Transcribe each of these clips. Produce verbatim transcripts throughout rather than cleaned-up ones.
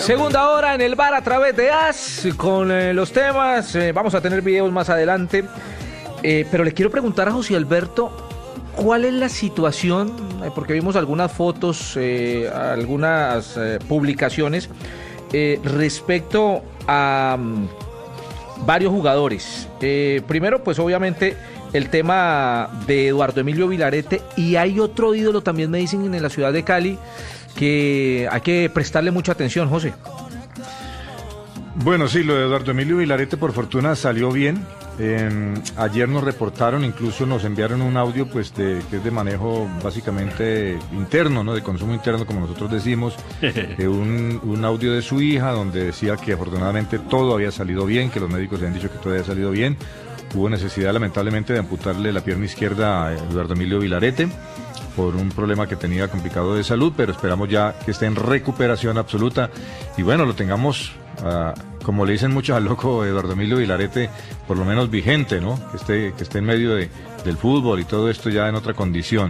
Segunda hora en el bar a través de A S con eh, los temas. Eh, vamos a tener videos más adelante. Eh, pero le quiero preguntar a José Alberto, ¿cuál es la situación? Eh, porque vimos algunas fotos, eh, algunas eh, publicaciones eh, respecto a um, varios jugadores. Eh, primero, pues obviamente el tema de Eduardo Emilio Vilarete, y hay otro ídolo también, me dicen, en la ciudad de Cali, que hay que prestarle mucha atención, José. Bueno, sí, lo de Eduardo Emilio Vilarete por fortuna salió bien. Eh, ayer nos reportaron, incluso nos enviaron un audio pues de, que es de manejo básicamente interno, ¿no? De consumo interno, como nosotros decimos, de un, un audio de su hija donde decía que afortunadamente todo había salido bien, que los médicos le han dicho que todo había salido bien. Hubo necesidad lamentablemente de amputarle la pierna izquierda a Eduardo Emilio Vilarete por un problema que tenía complicado de salud, pero esperamos ya que esté en recuperación absoluta y bueno, lo tengamos, uh, como le dicen muchos al loco Eduardo Emilio Vilarete, por lo menos vigente, ¿no? Que esté, que esté en medio de, del fútbol y todo esto ya en otra condición.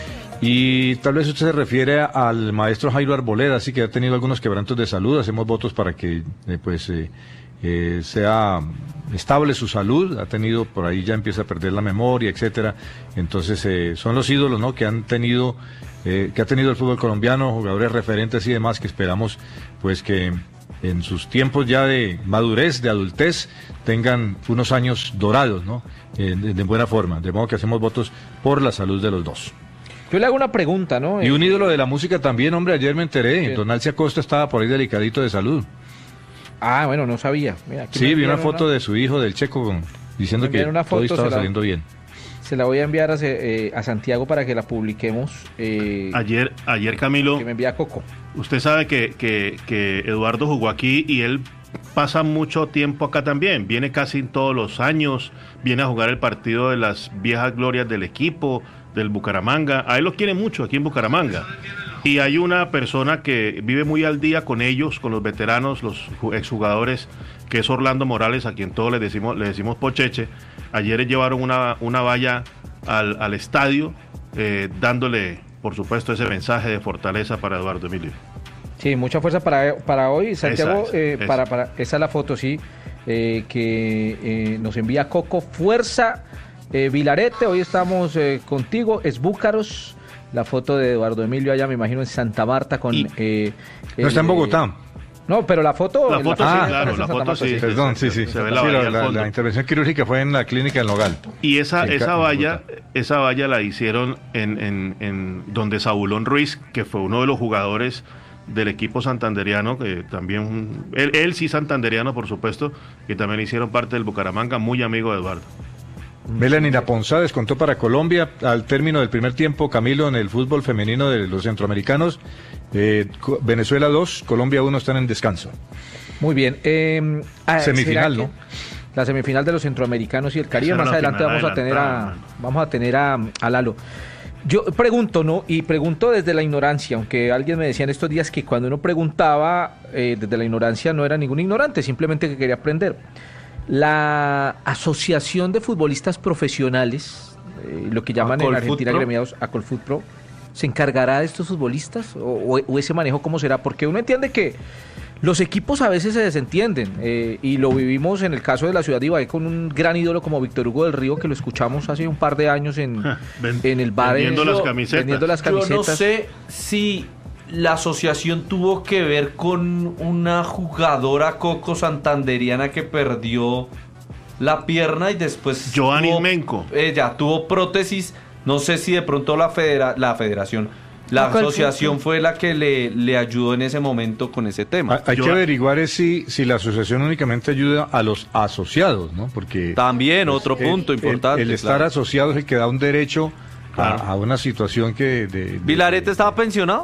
Y tal vez usted se refiere al maestro Jairo Arboleda, así que ha tenido algunos quebrantos de salud, hacemos votos para que eh, pues eh, eh, sea estable su salud, ha tenido, por ahí ya empieza a perder la memoria, etcétera. Entonces eh, son los ídolos, ¿no? que han tenido, eh, que ha tenido el fútbol colombiano, jugadores referentes y demás, que esperamos pues que en sus tiempos ya de madurez, de adultez, tengan unos años dorados, ¿no? Eh, de, de buena forma, de modo que hacemos votos por la salud de los dos. Yo le hago una pregunta, ¿no? Y un ídolo de la música también, hombre, ayer me enteré, sí. Don Alce Acosta estaba por ahí delicadito de salud. Ah, bueno, no sabía. Mira, aquí sí, vi una foto una... de su hijo, del Checo, con, diciendo que una foto, todo estaba la, saliendo bien. Se la voy a enviar a, eh, a Santiago para que la publiquemos. Eh, ayer, ayer Camilo, que me envía Coco. Usted sabe que, que, que Eduardo jugó aquí y él pasa mucho tiempo acá también. Viene casi todos los años, viene a jugar el partido de las viejas glorias del equipo, del Bucaramanga. A él los quiere mucho aquí en Bucaramanga. Y hay una persona que vive muy al día con ellos, con los veteranos, los exjugadores, que es Orlando Morales, a quien todos le decimos, le decimos Pocheche. Ayer llevaron una, una valla al, al estadio, eh, dándole, por supuesto, ese mensaje de fortaleza para Eduardo Emilio. Sí, mucha fuerza para, para hoy, Santiago. Esa, eh, esa. Para, para, esa es la foto, sí, eh, que eh, nos envía Coco. Fuerza, eh, Vilarete, hoy estamos eh, contigo, es Búcaros. La foto de Eduardo Emilio allá, me imagino, en Santa Marta con... Y, eh, no está en Bogotá. Eh, no, pero la foto... La foto la, sí, ah, claro, la foto sí. Perdón, sí, sí. Se ve la, sí, la, la, la intervención quirúrgica fue en la clínica del Nogal. Y esa, esa valla, esa valla la hicieron en, en, en donde Zabulón Ruiz, que fue uno de los jugadores del equipo santanderiano, que también, él, él sí santanderiano, por supuesto, que también hicieron parte del Bucaramanga, muy amigo de Eduardo. Melanina Ponzá descontó para Colombia al término del primer tiempo, Camilo, en el fútbol femenino de los centroamericanos. Eh, Venezuela dos, Colombia uno están en descanso. Muy bien. Eh, semifinal, ¿no? La semifinal de los centroamericanos y el Caribe. Más adelante vamos a tener a, vamos a tener a, a Lalo. Yo pregunto, ¿no? Y pregunto desde la ignorancia, aunque alguien me decía en estos días que cuando uno preguntaba eh, desde la ignorancia no era ningún ignorante, simplemente que quería aprender. La Asociación de Futbolistas Profesionales, eh, lo que llaman en Argentina gremiados, Acolfutpro, ¿se encargará de estos futbolistas? O, o, o ese manejo cómo será? Porque uno entiende que los equipos a veces se desentienden, eh, y lo vivimos en el caso de la ciudad de Ibagué con un gran ídolo como Víctor Hugo del Río, que lo escuchamos hace un par de años en, Ven, en el bar. Vendiendo, en, las camisetas. vendiendo las camisetas. Yo no sé si la asociación tuvo que ver con una jugadora Coco santanderiana que perdió la pierna y después Joanny tuvo, Menco. Ella tuvo prótesis. No sé si de pronto la, federa, la federación, la asociación fue la que le, le ayudó en ese momento con ese tema. Hay Yo, que averiguar es si, si la asociación únicamente ayuda a los asociados, ¿no? Porque también pues, otro punto el, importante. El, el estar claro. asociado es el que da un derecho claro. a, a una situación que... De, de, ¿Vilarete de, estaba pensionado?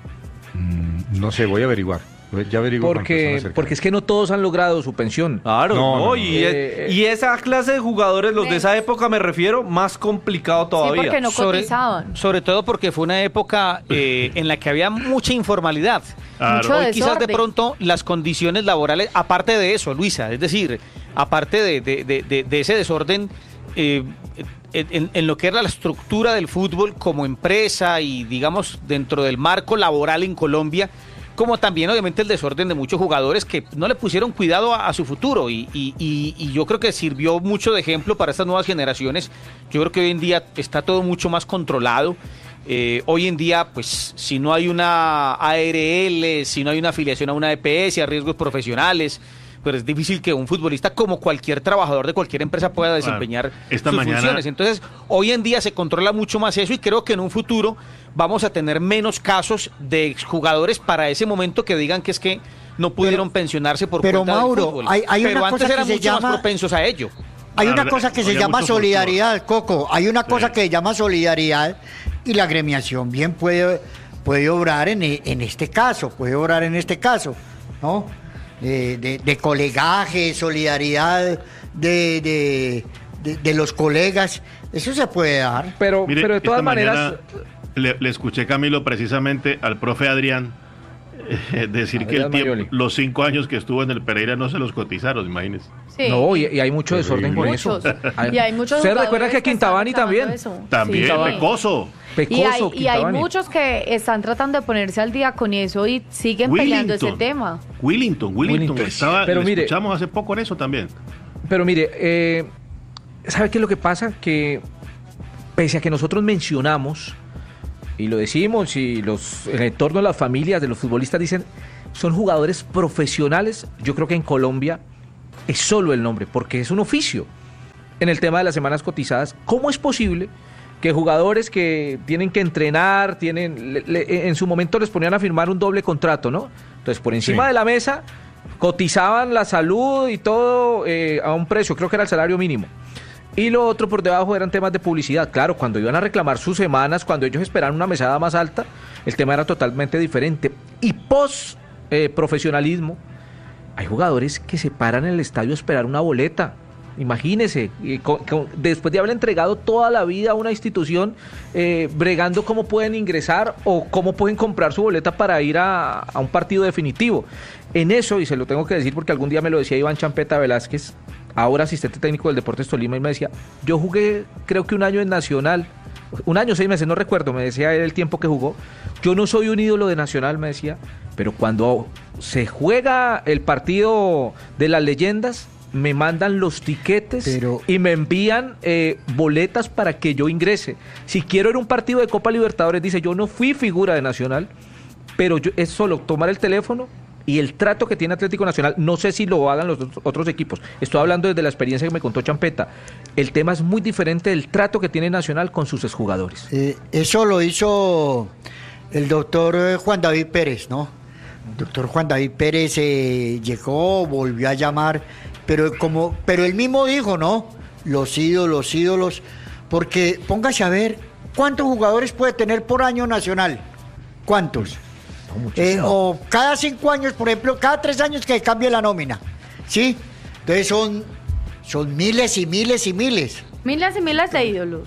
No sé, voy a averiguar. Ya averiguo porque, porque es que no todos han logrado su pensión. Claro, no, no, no, y, no. Es, Eh, y esa clase de jugadores, los de esa época me refiero, más complicado todavía. Sí, porque no cotizaban. Sobre, sobre todo porque fue una época eh, en la que había mucha informalidad. Claro. Mucho Hoy quizás de desorden. pronto las condiciones laborales, aparte de eso, Luisa, es decir, aparte de, de, de, de, de ese desorden, eh, en, en lo que era la estructura del fútbol como empresa y digamos dentro del marco laboral en Colombia, como también obviamente el desorden de muchos jugadores que no le pusieron cuidado a, a su futuro y, y, y, y yo creo que sirvió mucho de ejemplo para estas nuevas generaciones. Yo creo que hoy en día está todo mucho más controlado. Eh, hoy en día, pues, si no hay una A R L, si no hay una afiliación a una E P S, a riesgos profesionales, pero es difícil que un futbolista como cualquier trabajador de cualquier empresa pueda desempeñar claro, esta sus mañana... funciones. Entonces, hoy en día se controla mucho más eso y creo que en un futuro vamos a tener menos casos de exjugadores para ese momento que digan que es que no pudieron pero, pensionarse por pero cuenta Mauro, del fútbol. Hay, hay pero una antes cosa que eran se mucho llama... más propensos a ello. Hay una cosa que se llama solidaridad, Coco. Hay una cosa sí. que se llama solidaridad y la agremiación bien puede, puede obrar en, en este caso, puede obrar en este caso, ¿no? De, de, de colegaje, solidaridad de, de, de, de los colegas, eso se puede dar. Pero, Mire, pero de todas maneras... Le, le escuché, Camilo, precisamente al profe Adrián eh, decir Adrián que el tiempo, los cinco años que estuvo en el Pereira no se los cotizaron, imagínense. Sí. No, y, y hay mucho desorden con muchos. eso. Y hay muchos. ¿Usted recuerda que Quintabani también? También, sí. Pecoso. Pecoso, y hay, y hay muchos que están tratando de ponerse al día con eso y siguen Willington, peleando ese tema. Willington, Willington, Willington. Estaba, pero mire, escuchamos hace poco en eso también. Pero mire, eh, ¿sabe qué es lo que pasa? Que pese a que nosotros mencionamos, y lo decimos, y los en el entorno de las familias de los futbolistas dicen, son jugadores profesionales, yo creo que en Colombia es solo el nombre, porque es un oficio. En el tema de las semanas cotizadas, ¿cómo es posible que jugadores que tienen que entrenar, tienen le, le, en su momento les ponían a firmar un doble contrato, ¿no? Entonces, por encima sí. de la mesa, cotizaban la salud y todo eh, a un precio, creo que era el salario mínimo. Y lo otro por debajo eran temas de publicidad. Claro, cuando iban a reclamar sus semanas, cuando ellos esperaban una mesada más alta, el tema era totalmente diferente. Y post eh, profesionalismo, hay jugadores que se paran en el estadio a esperar una boleta. Imagínese, eh, con, con, después de haber entregado toda la vida a una institución, eh, bregando cómo pueden ingresar o cómo pueden comprar su boleta para ir a, a un partido definitivo. En eso, y se lo tengo que decir porque algún día me lo decía Iván Champeta Velázquez, ahora asistente técnico del Deportes Tolima, y me decía, yo jugué creo que un año en Nacional, un año, seis meses, no recuerdo, me decía él el tiempo que jugó, yo no soy un ídolo de Nacional, me decía, pero cuando se juega el partido de las leyendas, me mandan los tiquetes pero... y me envían eh, boletas para que yo ingrese. Si quiero ir a un partido de Copa Libertadores, dice, yo no fui figura de Nacional, pero yo, es solo tomar el teléfono y el trato que tiene Atlético Nacional, no sé si lo hagan los otros equipos, estoy hablando desde la experiencia que me contó Champeta, el tema es muy diferente del trato que tiene Nacional con sus exjugadores. Eh, eso lo hizo el doctor Juan David Pérez, ¿no? El doctor Juan David Pérez eh, llegó, volvió a llamar, pero como, pero él mismo dijo, ¿no? Los ídolos, los ídolos, porque póngase a ver, ¿cuántos jugadores puede tener por año Nacional? ¿Cuántos? No, eh, o cada cinco años, por ejemplo, cada tres años que cambie la nómina, ¿sí? Entonces son, son miles y miles y miles. Miles y miles de ídolos.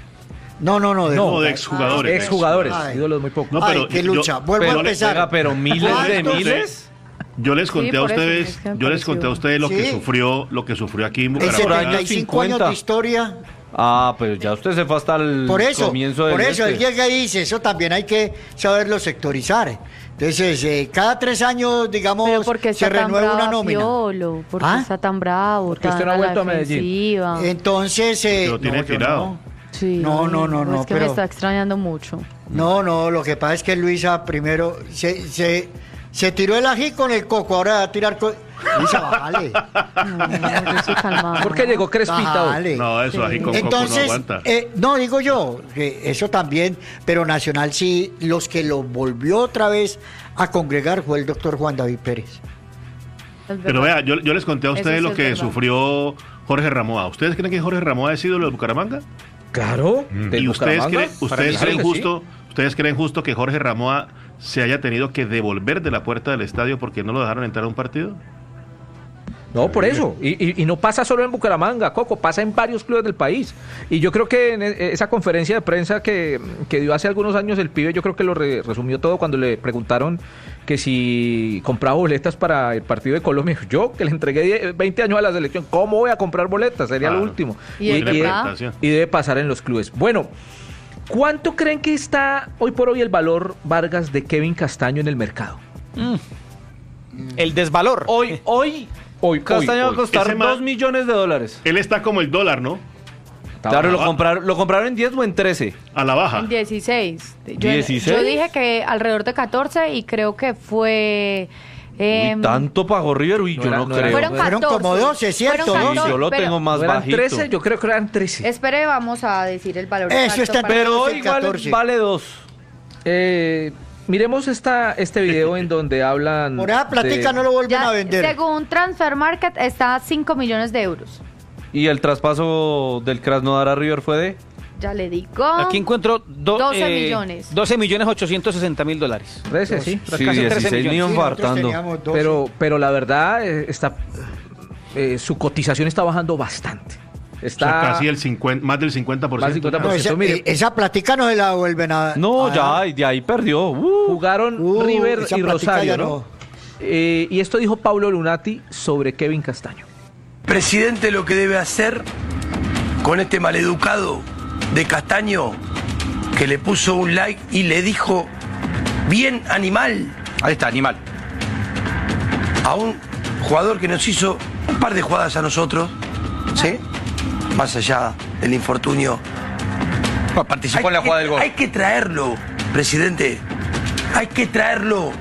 No, no, no. De, no, de exjugadores. Ah, exjugadores, ay, ídolos muy pocos. No, pero, ay, qué lucha. Yo, Vuelvo pero, a empezar. Oiga, pero miles de miles. Yo les conté sí, a ustedes, eso, es que yo les conté a ustedes lo sí. que sufrió, lo que sufrió aquí en Bucaramanga. setenta y cinco años de historia. Ah, pero ya usted se fue hasta el por eso, comienzo del Por eso, este. él llega y dice, eso también hay que saberlo sectorizar. Entonces, eh, cada tres años, digamos, se renueva una nómina. Piolo, ¿por qué ¿Ah? está tan bravo? Porque tan usted no ha vuelto a Medellín. Entonces, eh, lo tiene no, tirado. No. Sí, no, no, no, no. Es que pero, me está extrañando mucho. No, no, lo que pasa es que Luisa primero se, se, se tiró el ají con el coco, ahora va a tirar con... Luisa, bájale. No, no, yo soy calmada. ¿Por qué llegó crespita? Bájale. No, eso ají con Entonces, coco no aguanta. Eh, no, digo yo, que eso también, pero Nacional sí, los que lo volvió otra vez a congregar fue el doctor Juan David Pérez. Pero vea, yo, yo les conté a ustedes sí lo es que verdad. sufrió Jorge Ramoa. ¿Ustedes creen que Jorge Ramoa es ídolo de Bucaramanga? Claro. Mm. ¿Y ustedes creen, ustedes claro creen que justo, sí. ustedes creen justo que Jorge Ramoa se haya tenido que devolver de la puerta del estadio porque no lo dejaron entrar a un partido? No, por eso. Y, y, y no pasa solo en Bucaramanga, Coco, pasa en varios clubes del país. Y yo creo que en esa conferencia de prensa que, que dio hace algunos años el pibe, yo creo que lo re, resumió todo cuando le preguntaron que si compraba boletas para el partido de Colombia. Yo, que le entregué veinte años a la selección, ¿cómo voy a comprar boletas? Sería claro. lo último. Y, y, y, y, y debe pasar en los clubes. Bueno, ¿cuánto creen que está hoy por hoy el valor, Vargas, de Kevin Castaño en el mercado? Mm. El desvalor. Hoy, hoy, Hoy, Castaño hoy, va a costar Ese man- dos millones de dólares. Él está como el dólar, ¿no? Claro, lo baja. compraron, lo compraron en diez o en trece. A la baja. En dieciséis. Yo, ¿dieciséis? yo dije que alrededor de catorce y creo que fue... eh, Uy, tanto pagó River, uy, no yo era- no, no era- creo. Fueron Fueron catorce. como doce, ¿cierto? Fueron Sí, catorce, yo lo pero- tengo más ¿Eran bajito. trece? Yo creo que eran trece. Espere, vamos a decir el valor. Eso exacto está para- en Pero catorce, hoy igual catorce. vale dos. Eh, miremos esta, este video en donde hablan... Por esa platica de- no lo vuelven Ya, a vender. según Transfer Market está a cinco millones de euros. Y el traspaso del Krasnodar a River fue de... Ya le digo. Aquí encuentro do- doce eh, millones. doce millones ochocientos sesenta mil dólares. trece, sí. Sí, casi dieciséis trece millones. ni Sí, nosotros infartando. teníamos doce. Pero, pero la verdad, eh, está, eh, su cotización está bajando bastante. O sea, Está casi el cincuenta, más del cincuenta por ciento. Más del cincuenta por No, ciento. esa, mire. eh, esa platica no se la vuelven a... No, a- ya, y de ahí perdió. Uh. Jugaron Uh, River esa y platica Rosario, ya ¿no? no. Eh, y esto dijo Paulo Lunati sobre Kevin Castaño. Presidente, lo que debe hacer con este maleducado de Castaño, que le puso un like y le dijo, bien animal, Ahí está, animal. a un jugador que nos hizo un par de jugadas a nosotros, ¿sí? Más allá del infortunio. Bueno, participó en la que- jugada del gol. Hay que traerlo, presidente. Hay que traerlo.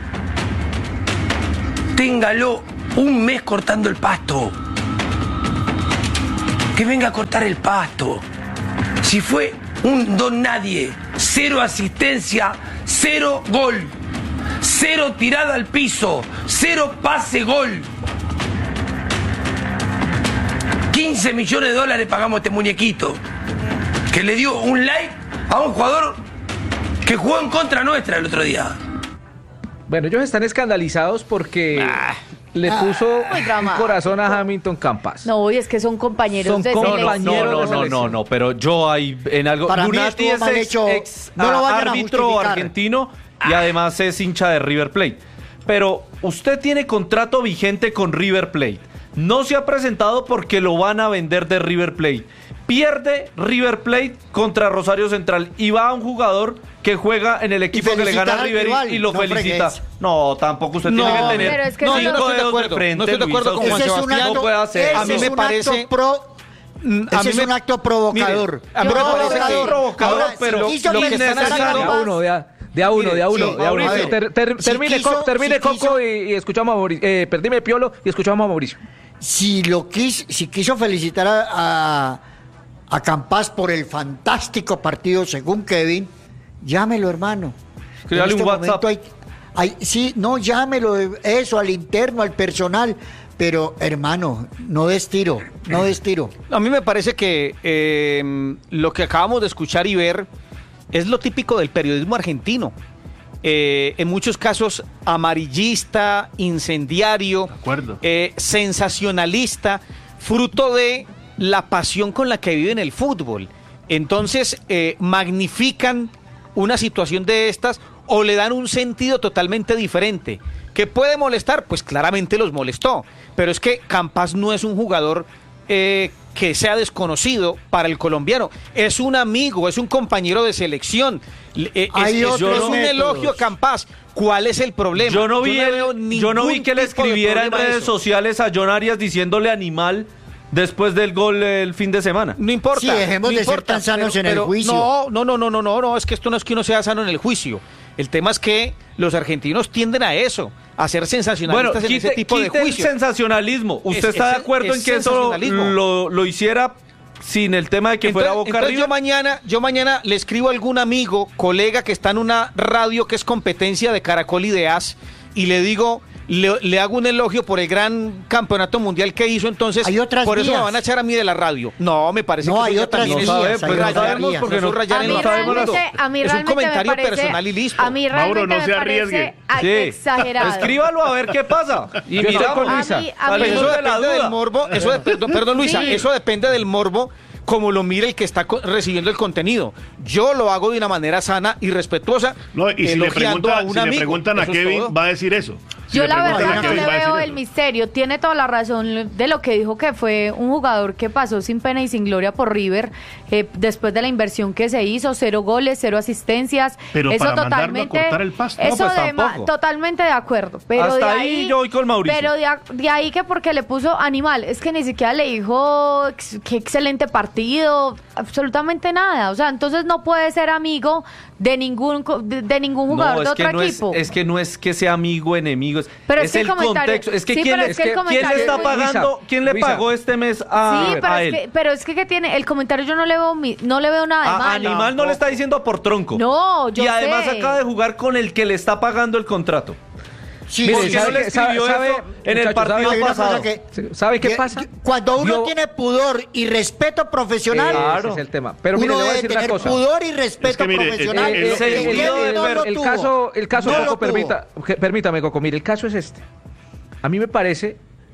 Téngalo un mes cortando el pasto. Que venga a cortar el pasto. Si fue un don nadie, cero asistencia, cero gol, cero tirada al piso, cero pase gol. quince millones de dólares pagamos a este muñequito que le dio un like a un jugador que jugó en contra nuestra el otro día. Bueno, ellos están escandalizados porque Ah. le puso Muy un dramático. corazón a Hamilton Campas. No, y es que son compañeros Son de com- No, no, selección. no, compañeros no, de no, no, selección. no, pero yo ahí en algo. Para mí Lunati estuvo es mal ex, hecho. ex- No lo ah, vayan a árbitro justificar. argentino y además es hincha de River Plate. Pero usted tiene contrato vigente con River Plate. No se ha presentado porque lo van a vender de River Plate. Pierde River Plate contra Rosario Central y va a un jugador que juega en el equipo que le felicitar gana a al River y- rival, y lo no felicita. fregues. No, tampoco usted No, tiene que tener pero es que no, eso yo no no- estoy de acuerdo. de frente, No estoy de acuerdo Luisa. con Juan Ese es un Sebastián. acto, no puede hacer. ese A mí es me un parece- acto pro... Mm, a Ese mí es me- un acto provocador. Mire, a mí me Provocador. parece que es provocador, Ahora, si pero quiso lo que felicitar están a haciendo- De a Campas, uno, de a, de a uno, Mire, de a uno, sí, de a uno. Mauricio, Ter- ter- si termine, quiso- Co- termine si quiso- Coco y, y escuchamos a Mauricio. Eh, perdime Piolo y escuchamos a Mauricio. Si lo quis, si quiso felicitar a, a, a Campas por el fantástico partido según Kevin, llámelo, hermano. Escríbale un WhatsApp. momento hay- hay- sí, no, llámelo, eso, al interno, al personal. Pero, hermano, no des tiro, no des tiro. A mí me parece que eh, lo que acabamos de escuchar y ver es lo típico del periodismo argentino. Eh, en muchos casos amarillista, incendiario, De acuerdo. eh, sensacionalista, fruto de la pasión con la que viven el fútbol. Entonces, eh, magnifican una situación de estas o le dan un sentido totalmente diferente. ¿Qué puede molestar? Pues claramente los molestó. Pero es que Campas no es un jugador eh, que sea desconocido para el colombiano. Es un amigo, es un compañero de selección. Le- eh, es, Hay es- otros es un métodos. elogio a Campas. ¿Cuál es el problema? Yo no vi, le el- veo yo no ningún vi que le tipo de escribiera en problema a redes eso. sociales a John Arias diciéndole animal después del gol el fin de semana. No importa. Sí, dejemos no de ser importa, tan sanos en el juicio. No, no, no, no, no, no, no, es que esto no es que uno sea sano en el juicio. El tema es que los argentinos tienden a eso, a ser Bueno, sensacionalistas en quite, ese tipo de quite el juicios. sensacionalismo. ¿Usted Es- está es- de acuerdo es en que eso sensacionalismo. lo, lo hiciera sin el tema de que Entonces, fuera Boca entonces River? yo mañana, yo mañana le escribo a algún amigo, colega que está en una radio que es competencia de Caracol y de A S y le digo, le, le hago un elogio por el gran campeonato mundial que hizo, entonces Hay otras por eso me vías. van a echar a mí de la radio. No, me parece No, que hay eso ya otras también No es- vías, sabe, hay pues no otras sabemos vías. porque Eso no, es rayar A en mí no sabemos realmente, las- a mí es un realmente me comentario parece- personal y listo. A mí Mauro, realmente no se me arriesgue. parece ay, Sí. exagerado. Escríbalo a ver qué pasa. Y Yo estoy miramos. con A Luisa. mí, a mí- Pues Salimos eso de la depende duda. del morbo, eso de- perdón, perdón, Luisa, Sí. eso depende del morbo como lo mire el que está co- recibiendo el contenido. Yo lo hago de una manera sana y respetuosa, No, y si le, elogiando pregunta- a un si le amigo. preguntan a Eso es Kevin, todo. va a decir eso. Yo la preguntan verdad a no quién le va a decir veo eso. el misterio. Tiene toda la razón de lo que dijo, que fue un jugador que pasó sin pena y sin gloria por River eh, después de la inversión que se hizo, cero goles, cero asistencias. Pero eso para mandarlo a totalmente, cortar el pasto. eso No, pues de ma- tampoco. totalmente de acuerdo. Pero Hasta de ahí ahí yo voy con Mauricio. Pero de, a- de ahí que porque le puso animal, es que ni siquiera le dijo ex- qué excelente partido, absolutamente nada. O sea, entonces no puede ser amigo de ningún co- de, de ningún jugador No, de es otro que no es, equipo. es que no es que sea amigo, enemigo, es, Pero es es que el el comentario- contexto. Es que sí, quién, pero le- es que el ¿quién le comentario- está pagando? Luisa, ¿Quién le Luisa. pagó este mes a, Sí, pero a es, él? que, pero es que, que tiene el comentario, yo no le veo mi- no le veo nada de A malo. Animal no le está diciendo por tronco. No, yo Y además sé. acaba de jugar con el que le está pagando el contrato. Sí, Mire, ¿Por qué sí, no ¿sabe le qué- sabe- escribió sabe, eso en el muchachos, partido sabe- hay una pasado? cosa que- ¿Sabe qué que- pasa? Cuando uno Yo- tiene pudor y respeto profesional, Ese es el tema. Pero mire, uno le voy a debe decir una tener cosa. pudor y respeto Es que mire, profesional. el- El, el- el- Y el- Kevin el- no lo el tuvo. caso, el caso No Coco, lo tuvo. permita, que- permítame, Coco, mire, el caso es este. A mí me parece,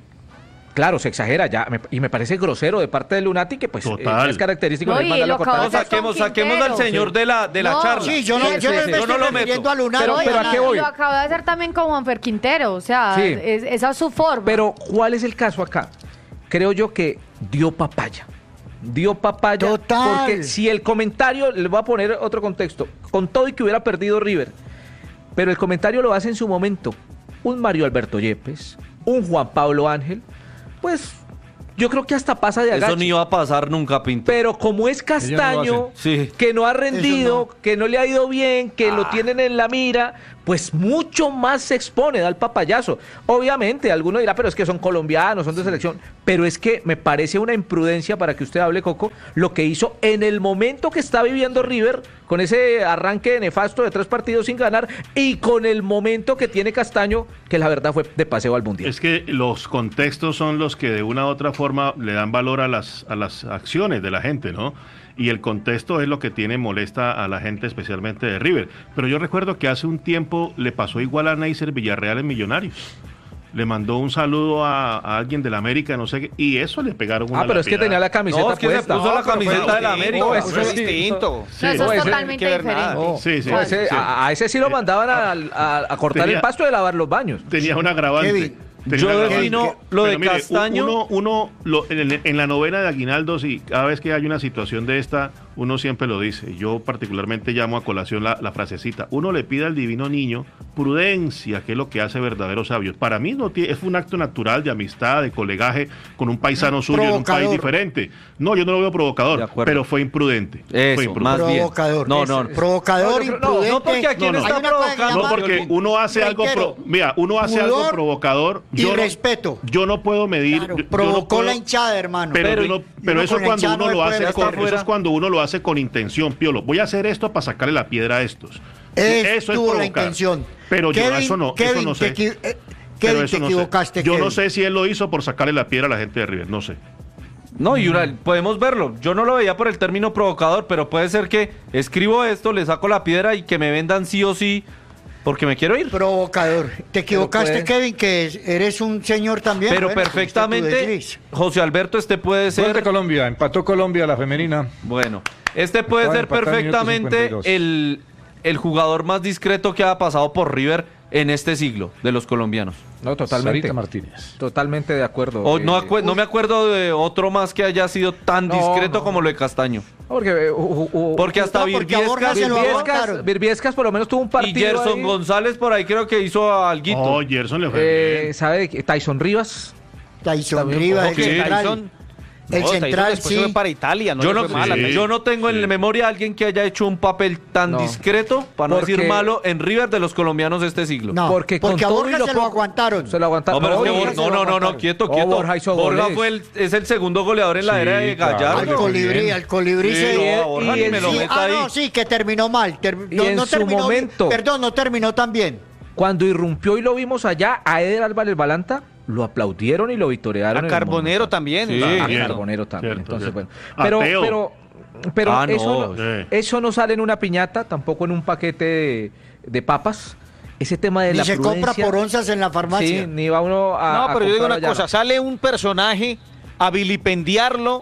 claro, se exagera ya, me- y me parece grosero de parte de Lunati, que pues Total. eh, es característico No, de él y mandarlo lo a cortar. acabo No, de hacer saquemos, con saquemos al Quintero. señor de la, de la No. charla. Sí, yo no, Sí, yo sí, no sí. me Yo no estoy lo meto. refiriendo a Lunar. Pero- no, pero ¿a no, qué no. voy? Lo acabo de hacer también con Juanfer Quintero, o sea, Sí. es- esa es su forma. Pero, ¿cuál es el caso acá? Creo yo que dio papaya. Dio papaya. Total. Porque si el comentario, le voy a poner otro contexto, con todo y que hubiera perdido River, pero el comentario lo hace en su momento un Mario Alberto Yepes, un Juan Pablo Ángel, pues yo creo que hasta pasa de agache. Eso no iba a pasar nunca, Pinto. Pero como es Castaño, Sí. que no ha rendido, Eso que no le ha ido bien, que lo Ah. tienen en la mira, pues mucho más se expone, da el papayazo. Obviamente, alguno dirá, pero es que son colombianos, son de selección. Pero es que me parece una imprudencia, para que usted hable, Coco, lo que hizo en el momento que está viviendo River, con ese arranque nefasto de tres partidos sin ganar, y con el momento que tiene Castaño, que la verdad fue de paseo al Mundial. Es que los contextos son los que de una u otra forma le dan valor a las, a las acciones de la gente, ¿no? Y el contexto es lo que tiene molesta a la gente, especialmente de River. Pero yo recuerdo que hace un tiempo le pasó igual a Neisser Villarreal en Millonarios. Le mandó un saludo a, a alguien de la América, no sé qué, y eso le pegaron una Ah, pero es que lapidada. tenía la camiseta No, es que se puesta. puso la pero fue camiseta de la distinto, América. No, fue eso es distinto. No, eso es no, ese- totalmente hay que ver nada. diferente. No, Sí, sí, no, ese- sí. A, a ese sí lo mandaban a, a- a cortar Tenía- el pasto y a lavar los baños. Tenía un agravante. Kevin, Tenía yo un agravante. defino lo de Pero mire, Castaño- Uno, uno lo- en, en la novena de Aguinaldos, y cada vez que hay una situación de esta, uno siempre lo dice. Yo particularmente llamo a colación la, la frasecita. Uno le pide al divino niño prudencia, que es lo que hace verdaderos sabios. Para mí no tiene, es un acto natural de amistad, de colegaje con un paisano suyo en un país Provocador. diferente. No, yo no lo veo De provocador, acuerdo. pero fue imprudente. Eso, fue imprudente. más bien. Provocador. No, no, Es- Provocador, No, no, no, imprudente. no, porque aquí No, no. está Hay una cosa que provocando. No, llama- porque uno hace algo Reitero, pro- mira, uno hace algo pudor provocador y yo no- respeto. Yo no puedo medir, Claro, yo- yo provocó no puedo- la hinchada, hermano. Pero, Pero- yo no- y pero uno eso con es cuando la hinchada uno no lo puede hace estar con, eso fuera. es cuando uno lo hace con intención, Piolo. Voy a hacer esto para sacarle la piedra a estos. Es, Eso es tuvo la provocar. intención. Pero yo Kevin, eso no, Kevin, eso no sé. te, equi- eh, Pero Kevin, eso te no sé. equivocaste. Yo no Kevin. sé si él lo hizo por sacarle la piedra a la gente de River, no sé. No, y una- podemos verlo. Yo no lo veía por el término provocador, pero puede ser que escribo esto, le saco la piedra y que me vendan sí o sí porque me quiero ir. Provocador. Te equivocaste, puede- Kevin, que es- eres un señor también. Pero Bueno, tuviste tu perfectamente, desliz. José Alberto, este puede Gol de ser... Colombia, empató Colombia la femenina. Bueno, este puede Acaba de ser empatar en minuto perfectamente cincuenta y dos. el, el jugador más discreto que ha pasado por River en este siglo de los colombianos. No, totalmente. Sarita Martínez. Totalmente de acuerdo. O no, Eh, acue- no me acuerdo de otro más que haya sido tan No, discreto no. como lo de Castaño. Porque, eh, u- u- u- Porque hasta No, porque a Borja Virbiescas, se lo Virbiescas, aguantaron. Virbiescas por lo menos tuvo un y partido Gerson ahí. González por ahí creo que hizo alguito. Oh, Gerson le fue Eh, bien. ¿Sabe de qué? Tyson Rivas. Tyson También, Rivas, ojo, el sí, central. Tyson. El No, Tyson central, después se fue sí. para Italia, no yo, le no, fue mal a sí. Tyson. yo no tengo en Sí. memoria a alguien que haya hecho un papel tan No. discreto, para no Porque- decir malo, en River de los colombianos de este siglo. No, Porque porque, con a todo Borja y lo se lo poco- aguantaron. Se lo aguantaron. No, pero es que Borja Bor- se no, lo no, no, no, aguantaron. quieto, Oh, quieto. Borja hizo Borja goles. fue el, es el segundo goleador en la Sí, era de claro. Gallardo. Al Muy colibrí, bien. al colibrí Sí, se... no, a Borja y ni en me lo sí- meta ah, ahí. no, sí, que terminó mal. Ter- Y no, en no su terminó, momento- Perdón, no terminó tan bien. Cuando irrumpió y lo vimos allá, a Eder Álvarez Balanta, lo aplaudieron y lo vitorearon. A en el Carbonero Monumental. también. Sí, A Cierto, Carbonero también. cierto, Entonces, cierto. bueno. A Pero, Teo. pero, pero Ah, no, eso, no, sí. eso no sale en una piñata, tampoco en un paquete de, de papas. Ese tema de Ni la se compra prudencia, por onzas en la farmacia. Sí, ni va uno a. No, a pero yo digo comprar una allá, cosa, no. sale un personaje a vilipendiarlo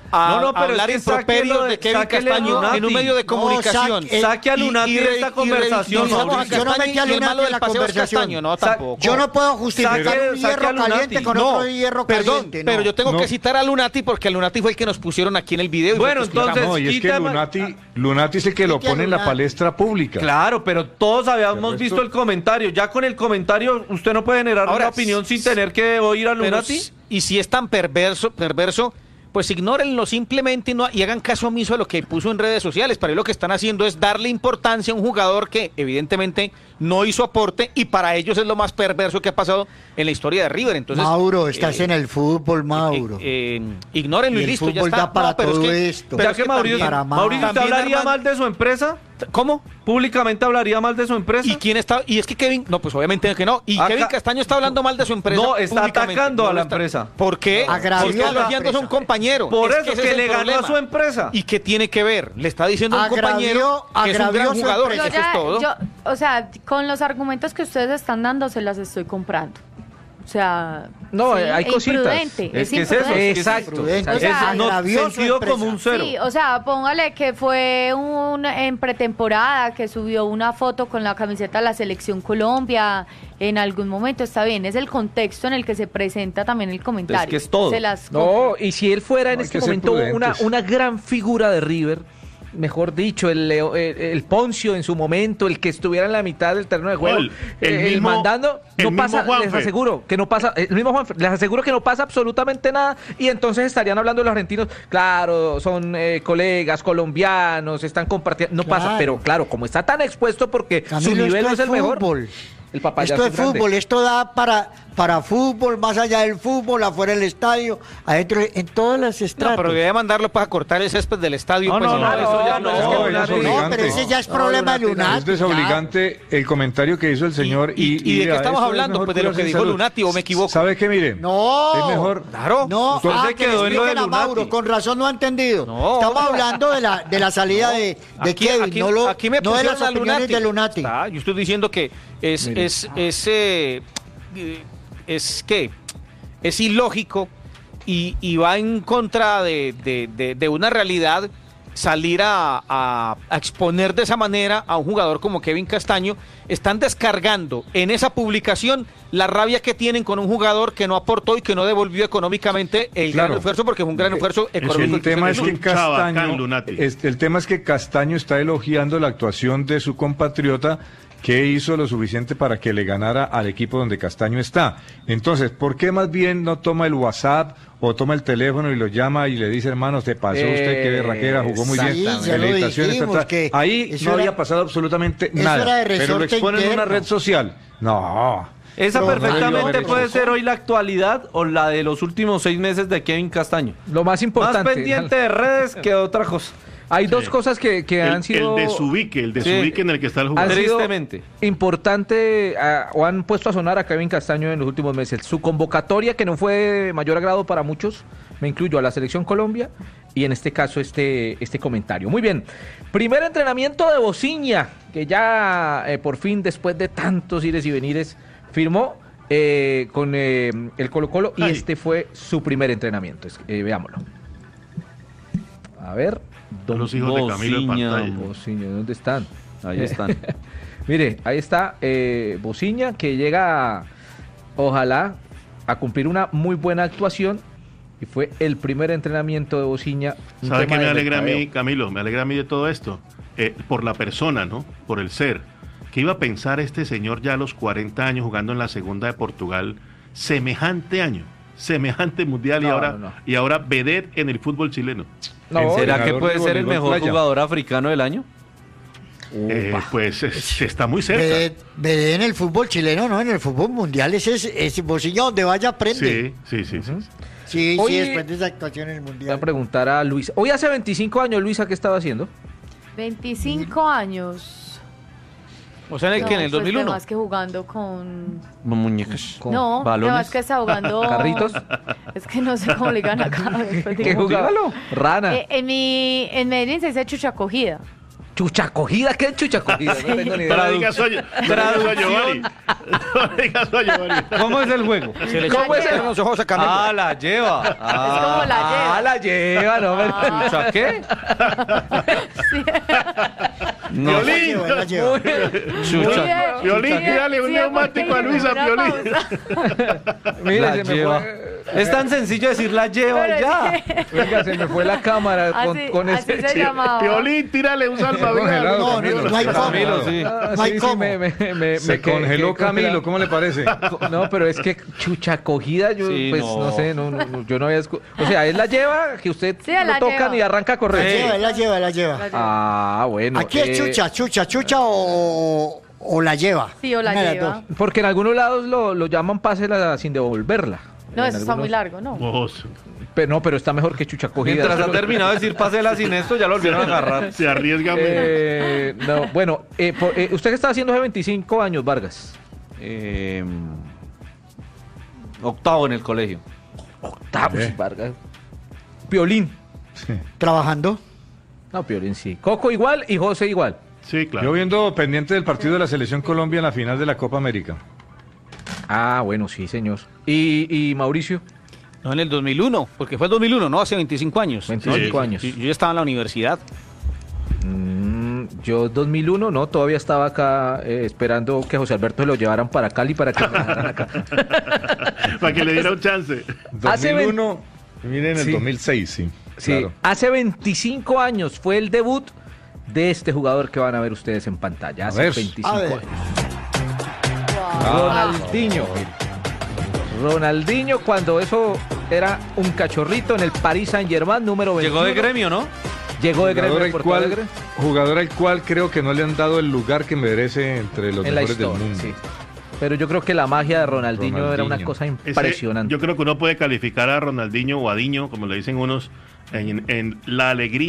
a No, no, pero hablar es que improperios sáquelo de- de Kevin sáquele a Castaño Lunati. en un medio de No, comunicación. saque- Saque a Y- Lunati y de re- esta y re- conversación, y usamos a Mauricio. Yo no Castaño metí a y el Lunati malo en del la paseo es conversación. Castaño, no, Sa- tampoco. Yo no puedo justificar Saque- un saque hierro a Lunati. caliente con No, otro hierro perdón, caliente. pero no. yo tengo No. que citar a Lunati porque a Lunati fue el que nos pusieron aquí en el video. y Bueno, fue el que explicamos. entonces- No, y es que quítame- Lunati, Lunati es el que lo Quite a pone en la Lunati. palestra pública. Claro, pero todos habíamos El resto- visto el comentario. Ya con el comentario usted no puede generar Ahora, una opinión sin tener que oír a Pero Lunati. s- y si es tan perverso, perverso, pues ignórenlo simplemente y, no, y hagan caso omiso a lo que puso en redes sociales. Para él lo que están haciendo es darle importancia a un jugador que evidentemente no hizo aporte y para ellos es lo más perverso que ha pasado en la historia de River. Entonces, Mauro, estás eh, en el fútbol, Mauro. eh, eh, ignórenlo y, Y el listo, ya fútbol está. da para pero es todo que- esto. pero Ya es que Mauricio, para más. Mauricio, ¿usted También, hablaría Armando- mal de su empresa? ¿Cómo? ¿Públicamente hablaría mal de su empresa? ¿Y quién está? Y es que Kevin, no, pues obviamente que no. Y Acá- Kevin Castaño está hablando mal de su empresa. No, está públicamente. atacando a No la está- empresa. ¿Por qué? Agravió Porque a la elogiando a un empresa. compañero. Por Es eso ese que es le el ganó a problema. su empresa. ¿Y qué tiene que ver? Le está diciendo a un Agravió- compañero que es un agravió gran su jugador. empresa. Eso es todo. yo, o sea, con los argumentos que ustedes están dando, se las estoy comprando. O sea, No, sí, hay e cositas. imprudente, Es que es eso, imprudente. es que es Exacto. Prudente. O sea, Es no, agravió su sentido empresa. común cero. Sí, o sea, póngale que fue un en pretemporada que subió una foto con la camiseta de la Selección Colombia en algún momento, está bien, es el contexto en el que se presenta también el comentario. Es que es todo. Se las No, compro. y si él fuera en No, hay este que ser momento una, prudentes. una gran figura de River, mejor dicho, el, Leo- el, el Poncio en su momento, el que estuviera en la mitad del terreno de juego, ¿Cuál? El eh, mismo- mandando, el no mismo pasa, les Juanfe. aseguro que no pasa, el mismo Juanfe, les aseguro que no pasa absolutamente nada, y entonces estarían hablando de los argentinos, claro, son eh, colegas colombianos, están compartiendo, no pasa, Claro. pero claro, como está tan expuesto porque su Camilo, nivel esto no es el fútbol. mejor, el papayazo Esto es grande. fútbol, esto da para, para fútbol, más allá del fútbol, afuera del estadio, adentro, en todas las No, estratos. pero voy a mandarlo para cortar el césped del estadio. No, pues, no, no, señores. eso ya no. es que No, Lunati- eso es No, obligante. pero ese ya es problema de Lunati. Es desobligante el comentario que hizo el señor. ¿Y- ¿Y, y de qué vea, estamos esto es hablando? mejor Pues de lo que curarse en dijo salud. Lunati, ¿o me equivoco? ¿Sabe qué? Miren, No, es mejor. Claro. No, Usted ah, se que quedó le en lo de expliquen a Lunati. Mauro, con razón no ha entendido. No, Estamos hombre. hablando de la, de la salida de, de Aquí- Kevin, aquí- no, lo, aquí me no de las pusieron a opiniones de Lunati. Ah, yo estoy diciendo que es, Mire. es, es, eh, eh, es que es ilógico y, y va en contra de, de- de- de una realidad salir a, a- a exponer de esa manera a un jugador como Kevin Castaño. Están descargando en esa publicación la rabia que tienen con un jugador que no aportó y que no devolvió económicamente el Claro. gran esfuerzo, porque es un gran esfuerzo económico. El tema que es se que hizo. chabacán, Castaño, Lunati. es- el tema es que Castaño está elogiando la actuación de su compatriota que hizo lo suficiente para que le ganara al equipo donde Castaño está. Entonces, ¿por qué más bien no toma el WhatsApp o toma el teléfono y lo llama y le dice, hermano, te pasó usted, qué berraquera, jugó muy bien, Sí, ya lo felicitaciones, dijimos, ta, ta"? que Ahí eso no era- había pasado absolutamente eso nada, era de pero lo resorte exponen en una interno. red social. No. Esa Pero perfectamente Mario, puede eso. ser hoy la actualidad o la de los últimos seis meses de Kevin Castaño. Lo más importante. Más pendiente de redes que otra cosa. Hay dos cosas que, que El, han sido... el desubique, el Sí. desubique en el que está el han jugador. sido Tristemente. importante ah, o han puesto a sonar a Kevin Castaño en los últimos meses. Su convocatoria, que no fue de mayor agrado para muchos, me incluyo a la Selección Colombia, y en este caso este, este comentario. Muy bien, primer entrenamiento de Bociña, que ya eh, por fin, después de tantos ires y venires, firmó eh, con eh, el Colo Colo, y Ay. este fue su primer entrenamiento. Es- eh, veámoslo. A ver, Los hijos de Camilo en Bociña, pantalla. Bociña, ¿dónde están? Ahí están. Mire, ahí está eh, Bociña, que llega, ojalá, a cumplir una muy buena actuación. Y fue el primer entrenamiento de Bociña. un ¿Sabe tema qué me de alegra a mí, mercadeo. Camilo? Me alegra a mí de todo esto. Eh, por la persona, ¿no? Por el ser. ¿Qué iba a pensar este señor ya a los cuarenta años jugando en la segunda de Portugal? Semejante año, semejante mundial y No, ahora no, no. y ahora vedette en el fútbol chileno. No, ¿Será que ganador puede de ser el voleibol mejor playa. jugador africano del año? Eh, pues es- está muy cerca. Ve, ve en el fútbol chileno, no, en el fútbol mundial, ese es, ese Bociña donde vaya aprende. Sí, sí, sí. sí. Sí, Hoy- sí, después de esa actuación en el Voy a mundial. preguntar a Luisa. Hoy hace veinticinco años, Luisa, ¿qué estaba haciendo? veinticinco años. O sea, en el No, que en el pues, dos mil uno. Más que jugando con... Muñecas. Con No, balones. más que está jugando... ¿Carritos? Es que no sé cómo le ganan acá. después ¿Qué digo. jugaba? Rana. Eh, en, mi, en Medellín se dice chucha cogida. Chucha cogida, ¿qué es chucha cogida? No tengo ni idea. No le digas a Giovanni. No le digas a Giovanni. ¿Cómo es el juego? Se le ¿Cómo es cierran el- los ojos a Canelo. Ah, la lleva. Es como la lleva. Ah, la lleva, no me... ¿Chucha qué? No. La Violín. lleva, la lleva. Chucha. Violín, Sí, tírale un sí, neumático a porque Luisa, una Violín. pausa. Mire, La se me lleva. fue... Es tan sencillo decir la lleva y Pero ya. es que- Venga, se me fue la cámara con, Así, con así ese se chiste. llamaba. Violín, tírale un salvavidas. congelado, No, no, no hay cómo. Camilo, sí. Ah, No hay sí, sí, cómo. me, me, me, Se me quedé- congeló quedé Camilo, congelado. ¿cómo le parece? No, pero es que chucha cogida, yo Sí, pues no. no, sé, no, no, no, yo no había escu- O sea, él la lleva, que usted Sí, él lo la toca lleva. y arranca a La correr. lleva, la lleva, la lleva. Ah, bueno. Aquí es eh, chucha, chucha, chucha o, o la lleva. Sí, o la Una de las lleva. dos. Porque en algunos lados lo, lo llaman pásela sin devolverla. No, En eso está algunos- muy largo, ¿no? Vos, Pero, no, pero está mejor que chucha cogida. Mientras ha Eso- terminado de decir pásela sin esto, ya lo volvieron a agarrar. se arriesga menos. Eh, no, bueno, eh, por- eh, ¿usted qué estaba haciendo hace veinticinco años, Vargas? Eh, octavo en el colegio. Octavos, Eh. Vargas. Piolín. Trabajando. No, Piolín sí. Coco igual y José igual. Sí, claro. Yo viendo pendiente del partido de la Selección Colombia en la final de la Copa América. Ah, bueno, sí, señor. ¿Y, y Mauricio? No, en el dos mil uno, porque fue el dos mil uno, ¿no? Hace veinticinco años. veinticinco Sí, años. Yo yo ya estaba en la universidad. Mm, yo dos mil uno, no, todavía estaba acá eh, esperando que José Alberto se lo llevaran para Cali para que me dejaran acá. Para que le diera un chance. Hace dos mil uno, miren el Sí. dos mil seis, sí. Sí, Claro. hace veinticinco años fue el debut de este jugador que van a ver ustedes en pantalla. Hace ver. veinticinco A ver. años. Ronaldinho. Ronaldinho cuando eso era un cachorrito en el Paris Saint Germain número veintiuno. Llegó de gremio, ¿no? Llegó de gremio Jugador de al, Porto cual, Alegre jugador al cual creo que no le han dado el lugar que merece entre los en la mejores del historia. mundo. Sí. Pero yo creo que la magia de Ronaldinho, era una Ronaldinho. cosa Ese- impresionante. yo creo que uno puede calificar a Ronaldinho o a Diño, como le dicen unos, en, en la alegría